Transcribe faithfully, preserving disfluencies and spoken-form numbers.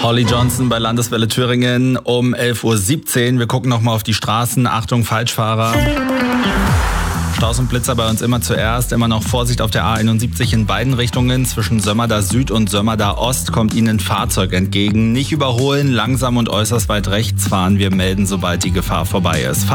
Holly Johnson bei Landeswelle Thüringen um elf Uhr siebzehn. Wir gucken nochmal auf die Straßen. Achtung, Falschfahrer. Staus und Blitzer bei uns immer zuerst. Immer noch Vorsicht auf der A einundsiebzig in beiden Richtungen. Zwischen Sömmerda Süd und Sömmerda Ost kommt Ihnen ein Fahrzeug entgegen. Nicht überholen, langsam und äußerst weit rechts fahren. Wir melden, sobald die Gefahr vorbei ist.